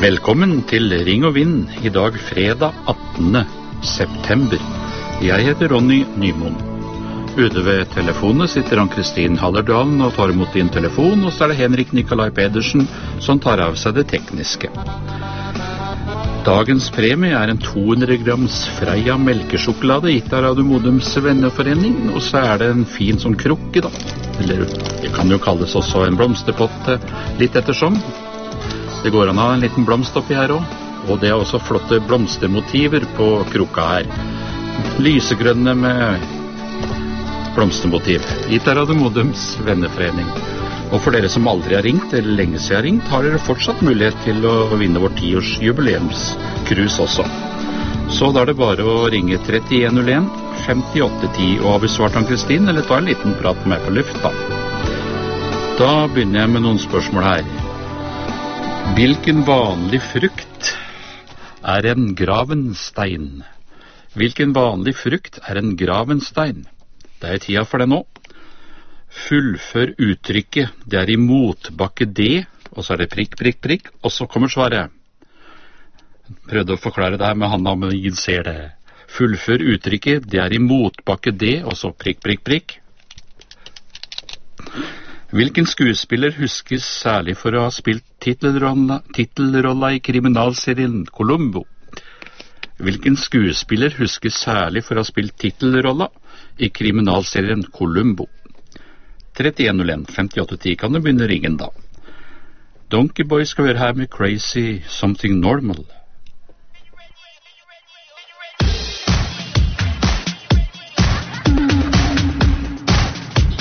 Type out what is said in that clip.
Velkommen til Ring og Vind, i dag fredag 18. september. Jeg heter Ronny Nymoen. Ute ved telefonen sitter Ann-Kristin Hallerdalen og tar imot din telefon, og så er det Henrik Nikolai Pedersen som tar av seg det tekniske. Dagens premie er en 200 grams Freia melkesjokolade gitt av Radio Modems venneforening, og så er det en fin sånn krukke da. Eller det kan jo kalles også en blomsterpott, litt ettersom. Det går an å ha en liten blomst oppi her også, og det er også flotte blomstermotiver på krukka her. Lysegrønne med blomstermotiv, gitt av Radio Modems venneforening. Og for dere som aldri har ringt, eller lenge siden har ringt, har dere fortsatt mulighet til å vinne vår 10-års jubileumskrus også. Så da er det bare å ringe 3101 5810 og ha besvart Ann-Kristin, eller ta en liten prat med meg på luft da. Da begynner jeg med noen spørsmål her. Hvilken vanlig frukt er en gravenstein? Hvilken vanlig frukt er en gravenstein? Det er tida for det nå. Fullfør uttrykket, det er i motbakke D, og så er det prikk, prikk, prikk, og så kommer svaret. Prøvde å forklare det her med handa, men ingen ser det. Fullfør uttrykket, det er i motbakke D, og så prikk, prikk, prikk. Hvilken skuespiller huskes særlig for å ha spilt titelrolla i kriminalserien Columbo? Hvilken skuespiller huskes særlig for å ha spilt titelrolla i kriminalserien Columbo? 3101 5810 kan du begynne ringen da. Donkey Boy skal være her med Crazy Something Normal.